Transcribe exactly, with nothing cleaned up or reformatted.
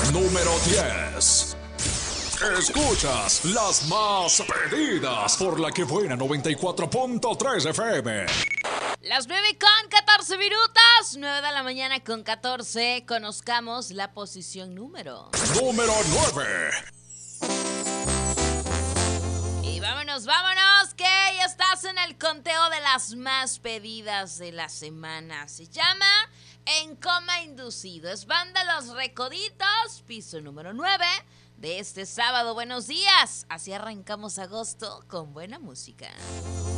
Número diez. Escuchas las más pedidas por la que buena noventa y cuatro punto tres F M. Las nueve con catorce minutos, nueve de la mañana con catorce. Conozcamos la posición número. Número nueve. Y vámonos, vámonos, que ya estás en el conteo de las más pedidas de la semana. Se llama En Coma Inducido. Es Banda Los Recoditos, piso número nueve de este sábado. Buenos días. Así arrancamos agosto con buena música.